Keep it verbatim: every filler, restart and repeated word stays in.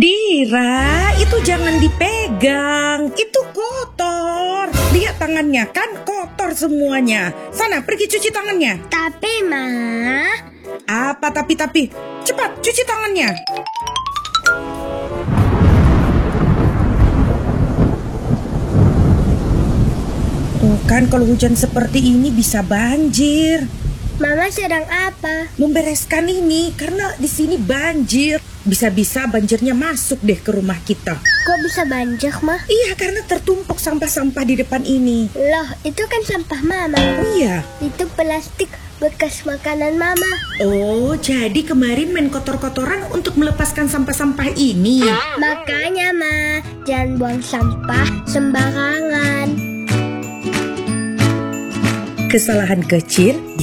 Dira, itu jangan dipegang. Itu kotor. Lihat tangannya, kan kotor semuanya. Sana, pergi cuci tangannya. Tapi, Ma. Apa tapi-tapi? Cepat, cuci tangannya. Tuh kan, kalau hujan seperti ini bisa banjir. Mama sedang apa? Membereskan ini, karena di sini banjir. Bisa-bisa banjirnya masuk deh ke rumah kita. Kok bisa banjir, Ma? Iya, karena tertumpuk sampah-sampah di depan ini. Loh, itu kan sampah Mama. Iya. Itu plastik bekas makanan Mama. Oh, jadi kemarin main kotor-kotoran untuk melepaskan sampah-sampah ini. Makanya, Ma, jangan buang sampah sembarangan. Kesalahan kecil